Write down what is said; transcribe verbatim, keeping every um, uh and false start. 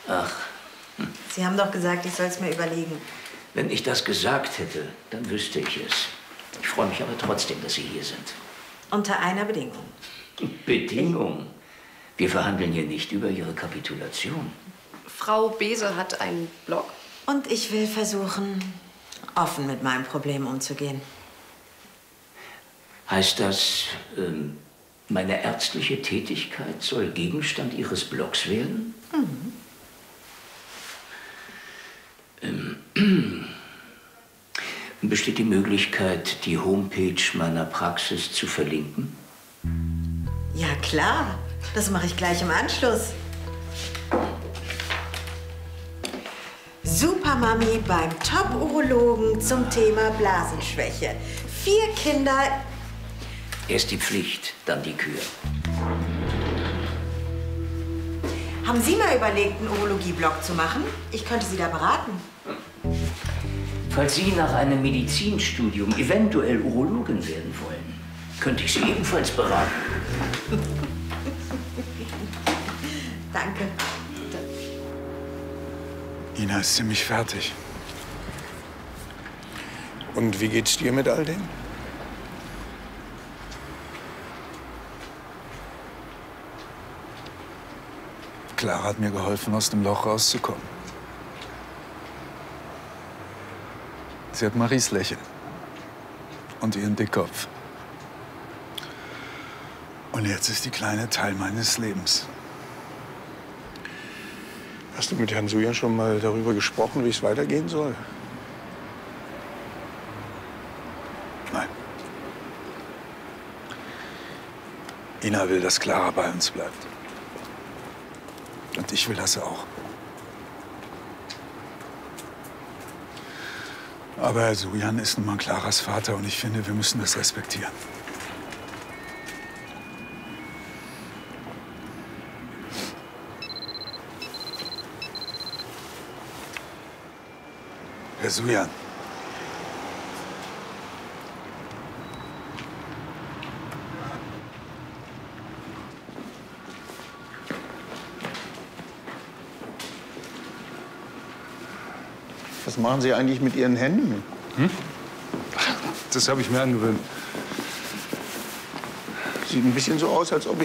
Ach. Hm. Sie haben doch gesagt, ich soll es mir überlegen. Wenn ich das gesagt hätte, dann wüsste ich es. Ich freue mich aber trotzdem, dass Sie hier sind. Unter einer Bedingung. Bedingung? Wir verhandeln hier nicht über Ihre Kapitulation. Frau Bese hat einen Blog. Und ich will versuchen, offen mit meinem Problem umzugehen. Heißt das, ähm, meine ärztliche Tätigkeit soll Gegenstand Ihres Blogs werden? Mhm. Ähm, besteht die Möglichkeit, die Homepage meiner Praxis zu verlinken? Ja, klar. Das mache ich gleich im Anschluss. Supermami beim Top-Urologen zum Thema Blasenschwäche. Vier Kinder. Erst die Pflicht, dann die Kür. Haben Sie mal überlegt, einen Urologie-Blog zu machen? Ich könnte Sie da beraten. Falls Sie nach einem Medizinstudium eventuell Urologin werden wollen, könnte ich Sie ebenfalls beraten. Danke. Ina ist ziemlich fertig. Und wie geht's dir mit all dem? Clara hat mir geholfen, aus dem Loch rauszukommen. Sie hat Maries Lächeln und ihren Dickkopf. Und jetzt ist die Kleine Teil meines Lebens. Hast du mit Herrn Sujan schon mal darüber gesprochen, wie es weitergehen soll? Nein. Ina will, dass Clara bei uns bleibt. Und ich will das auch. Aber Herr Sujan ist nun mal Claras Vater und ich finde, wir müssen das respektieren. Herr Sujan. Was machen Sie eigentlich mit Ihren Händen? Hm? Das habe ich mir angewöhnt. Sieht ein bisschen so aus, als ob